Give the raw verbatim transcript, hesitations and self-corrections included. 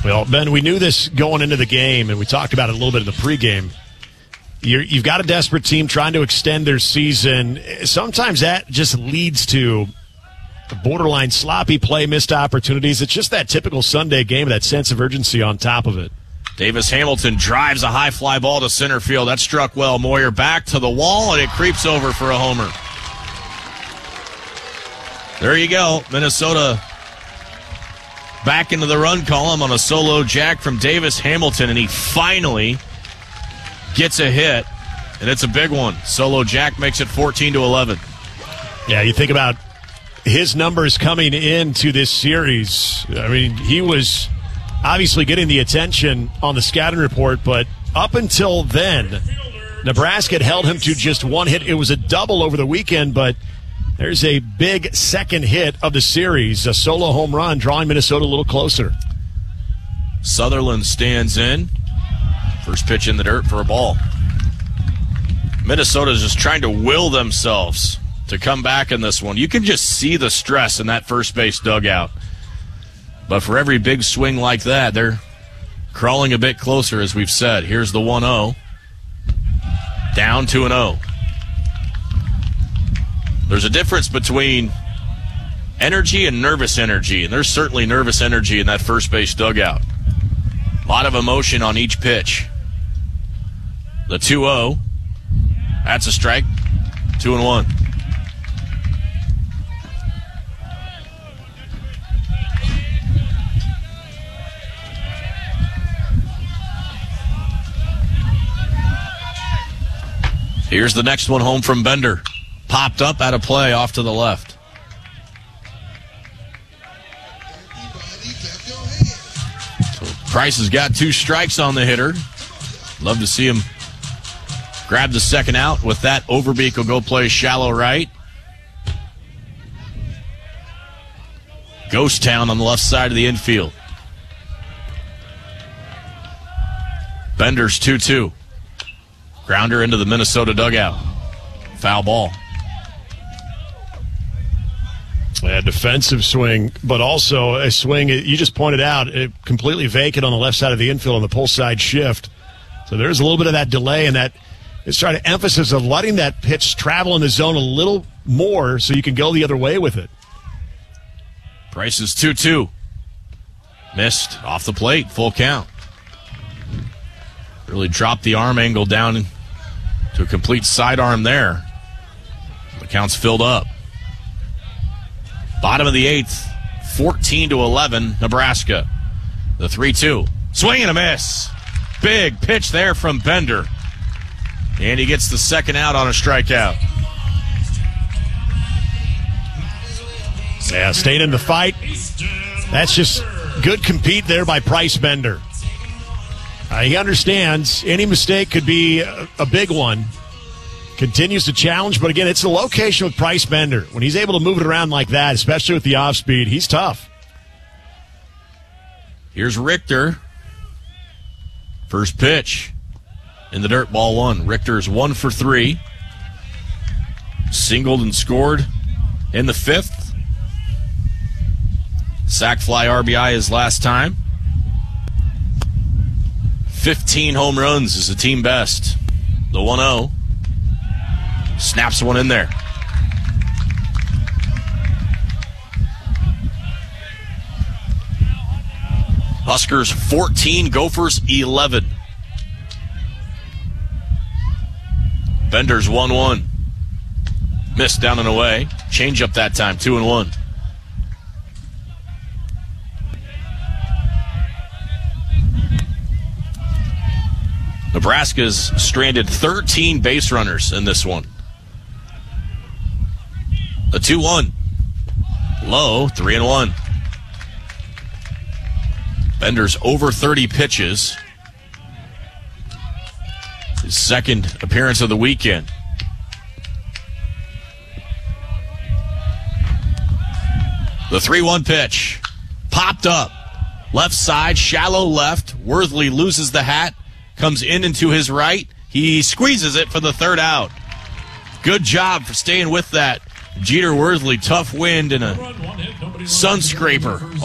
Well, Ben, we knew this going into the game, and we talked about it a little bit in the pregame. You're, you've got a desperate team trying to extend their season. Sometimes that just leads to borderline sloppy play, missed opportunities. It's just that typical Sunday game, that sense of urgency on top of it. Davis Hamilton drives a high fly ball to center field. That struck well. Moyer back to the wall, and it creeps over for a homer. There you go. Minnesota back into the run column on a solo jack from Davis Hamilton, and he finally gets a hit, and it's a big one. Solo jack makes it fourteen to eleven. Yeah, you think about his numbers coming into this series. I mean, he was obviously getting the attention on the scouting report, but up until then, Nebraska had held him to just one hit. It was a double over the weekend, but there's a big second hit of the series, a solo home run, drawing Minnesota a little closer. Sutherland stands in. First pitch in the dirt for a ball. Minnesota's just trying to will themselves to come back in this one. You can just see the stress in that first base dugout. But for every big swing like that, they're crawling a bit closer, as we've said. Here's the one oh. Down two and oh. There's a difference between energy and nervous energy, and there's certainly nervous energy in that first base dugout. A lot of emotion on each pitch. The two oh. That's a strike. Two and one. Here's the next one home from Bender. Popped up out of play off to the left. So Price has got two strikes on the hitter. Love to see him grab the second out. With that, Overbeek will go play shallow right. Ghost Town on the left side of the infield. Bender's two two. Grounder into the Minnesota dugout. Foul ball. A defensive swing, but also a swing, you just pointed out, it completely vacant on the left side of the infield on the pull side shift. So there's a little bit of that delay, and that it's trying to emphasis of letting that pitch travel in the zone a little more so you can go the other way with it. Price is two two. Missed off the plate, full count. Really dropped the arm angle down to a complete sidearm there. The count's filled up. Bottom of the eighth, fourteen to eleven, Nebraska. The three two. Swing and a miss. Big pitch there from Bender. And he gets the second out on a strikeout. Yeah, staying in the fight. That's just good compete there by Price Bender. Uh, he understands any mistake could be a, a big one. Continues to challenge, but again, it's the location with Price Bender. When he's able to move it around like that, especially with the off-speed, he's tough. Here's Richter. First pitch in the dirt, ball one. Richter's one for three. Singled and scored in the fifth. Sac fly R B I his last time. fifteen home runs is a team best. The one oh. Snaps one in there. Huskers fourteen, Gophers eleven. Bender's one one. Missed down and away. Change up that time, two and one. Nebraska's stranded thirteen base runners in this one. A two one. Low, three and one. Bender's over thirty pitches. His second appearance of the weekend. The three one pitch. Popped up. Left side, shallow left. Worthley loses the hat. Comes in into his right. He squeezes it for the third out. Good job for staying with that. Jeter Worthley, tough wind and a sun scraper